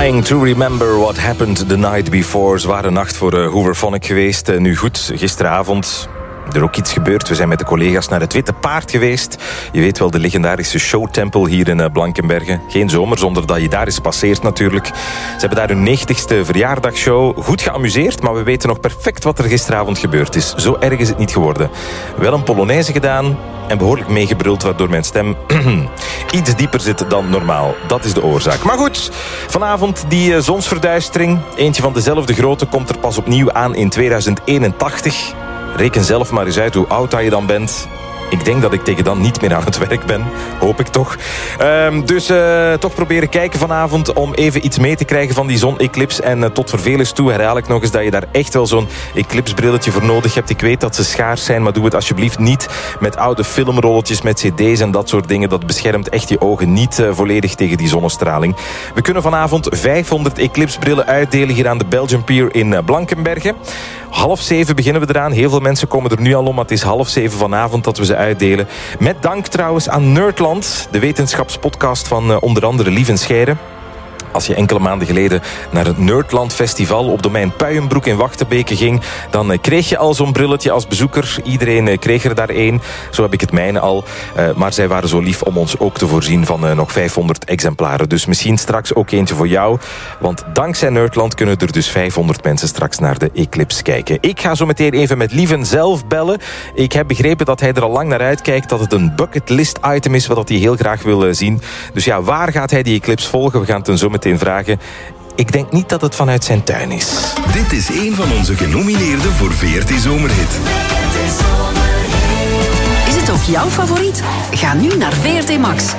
Trying to remember what happened the night before. Zware nacht voor Hooverphonic geweest. Nu goed, gisteravond er ook iets gebeurd. We zijn met de collega's naar het Witte Paard geweest. Je weet wel, de legendarische showtempel hier in Blankenberge. Geen zomer zonder dat je daar eens passeert natuurlijk. Ze hebben daar hun 90ste verjaardagsshow. Goed geamuseerd, maar we weten nog perfect wat er gisteravond gebeurd is. Zo erg is het niet geworden. Wel een Polonaise gedaan en behoorlijk meegebruld, waardoor mijn stem iets dieper zit dan normaal. Dat is de oorzaak. Maar goed, vanavond die zonsverduistering. Eentje van dezelfde grootte komt er pas opnieuw aan in 2081. Reken zelf maar eens uit hoe oud dat je dan bent. Ik denk dat ik tegen dan niet meer aan het werk ben. Hoop ik toch. Dus toch proberen kijken vanavond om even iets mee te krijgen van die zon-eclips. En tot vervelens toe herhaal ik nog eens dat je daar echt wel zo'n eclipsbrilletje voor nodig hebt. Ik weet dat ze schaars zijn, maar doe het alsjeblieft niet met oude filmrolletjes, met cd's en dat soort dingen. Dat beschermt echt je ogen niet volledig tegen die zonnestraling. We kunnen vanavond 500 eclipsbrillen uitdelen hier aan de Belgian Pier in Blankenberge. 6:30 beginnen we eraan. Heel veel mensen komen er nu al om, maar het is 6:30 vanavond dat we ze uitdelen. Met dank trouwens aan Nerdland, de wetenschapspodcast van onder andere Lieve Scheire. Als je enkele maanden geleden naar het Nerdland Festival op domein Puijenbroek in Wachtenbeke ging, dan kreeg je al zo'n brilletje als bezoeker. Iedereen kreeg er daar één. Zo heb ik het mijne al. Maar zij waren zo lief om ons ook te voorzien van nog 500 exemplaren. Dus misschien straks ook eentje voor jou. Want dankzij Nerdland kunnen er dus 500 mensen straks naar de eclipse kijken. Ik ga zo meteen even met Lieven zelf bellen. Ik heb begrepen dat hij er al lang naar uitkijkt. Dat het een bucketlist item is wat hij heel graag wil zien. Dus ja, waar gaat hij die eclipse volgen? We gaan het zo meteen vragen. Ik denk niet dat het vanuit zijn tuin is. Dit is een van onze genomineerden voor VRT Zomerhit. Is het ook jouw favoriet? Ga nu naar VRT Max.